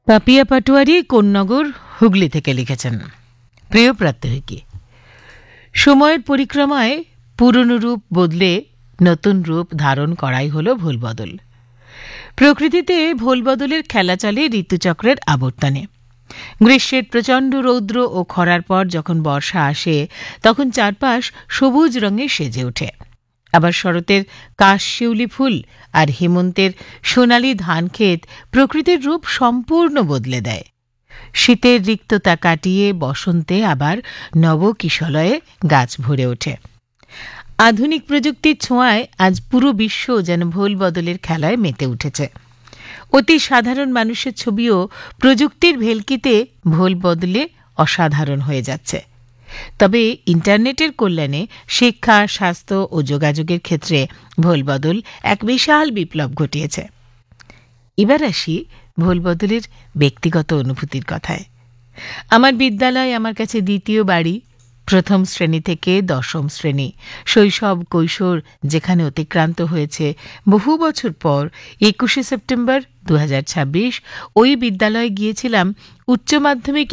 পাপিয়া পাটোয়ারি কোন্নগর হুগলি থেকে লিখেছেন, প্রিয় প্রাত্যহিকী, সময়ের পরিক্রমায় পুরনো রূপ বদলে নতুন রূপ ধারণ করাই হল ভুলবদল। প্রকৃতিতে ভুলবদলের খেলা চলে ঋতুচক্রের আবর্তনে। গ্রীষ্মের প্রচণ্ড রৌদ্র ও খরার পর যখন বর্ষা আসে তখন চারপাশ সবুজ রঙে সেজে ওঠে। আবার শরতের কাশশিউলি ফুল আর হেমন্তের সোনালি ধানক্ষেত প্রকৃতির রূপ সম্পূর্ণ বদলে দেয়। শীতের রিক্ততা কাটিয়ে বসন্তে আবার নবকিশলয়ে গাছ ভরে ওঠে। আধুনিক প্রযুক্তির ছোঁয়ায় আজ পুরো বিশ্ব যেন ভুল বদলের খেলায় মেতে উঠেছে। অতি সাধারণ মানুষের ছবিও প্রযুক্তির ভেলকিতে ভুল বদলে অসাধারণ হয়ে যাচ্ছে। তবে ইন্টারনেটের কল্যাণে শিক্ষা, স্বাস্থ্য ও যোগাযোগের ক্ষেত্রে ভুল বদল এক বিশাল বিপ্লব ঘটিয়েছে। এবার আসি ভুল বদলের ব্যক্তিগত অনুভূতির কথায়। আমার বিদ্যালয় আমার কাছে দ্বিতীয় বাড়ি। প্রথম শ্রেণী থেকে দশম শ্রেণী, শৈশব কৈশোর যেখানে অতিক্রান্ত হয়েছে, বহু বছর পর 21শে সেপ্টেম্বর 2026 ওই বিদ্যালয়ে গিয়েছিলাম উচ্চ মাধ্যমিকে